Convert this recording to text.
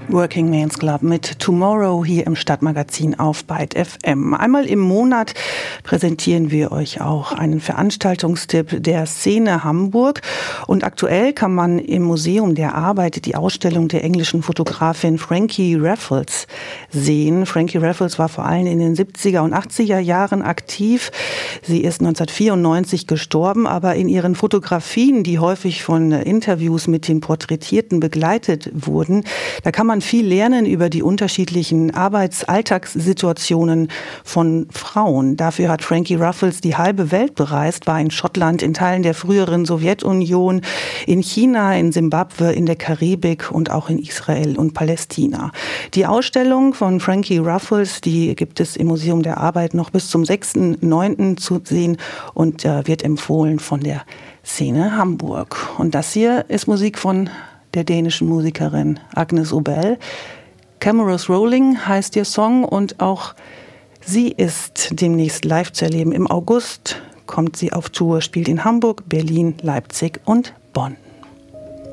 Working Men's Club mit Tomorrow hier im Stadtmagazin auf Byte FM. Einmal im Monat präsentieren wir euch auch einen Veranstaltungstipp der Szene Hamburg. Und aktuell kann man im Museum der Arbeit die Ausstellung der englischen Fotografin Frankie Raffles sehen. Frankie Raffles war vor allem in den 70er und 80er Jahren aktiv. Sie ist 1994 gestorben, aber in ihren Fotografien, die häufig von Interviews mit den Porträtierten begleitet wurden, da kann man viel lernen über die unterschiedlichen Alltagssituationen von Frauen. Dafür hat Frankie Raffles die halbe Welt bereist, war in Schottland, in Teilen der früheren Sowjetunion, in China, in Simbabwe, in der Karibik und auch in Israel und Palästina. Die Ausstellung von Frankie Raffles, die gibt es im Museum der Arbeit noch bis zum 6.9. zu sehen und wird empfohlen von der Szene Hamburg. Und das hier ist Musik von der dänischen Musikerin Agnes Obel. Cameras Rolling heißt ihr Song und auch sie ist demnächst live zu erleben. Im August kommt sie auf Tour, spielt in Hamburg, Berlin, Leipzig und Bonn.